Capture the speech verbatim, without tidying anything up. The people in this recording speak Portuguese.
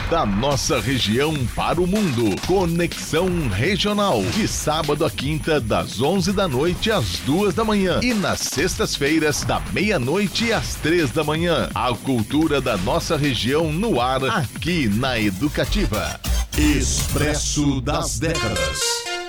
Da nossa região para o mundo. Conexão Regional. De sábado a quinta, das onze da noite às duas da manhã. E nas sextas-feiras, da meia-noite às três da manhã. A cultura da nossa região no ar, aqui na Educativa. Expresso das Décadas.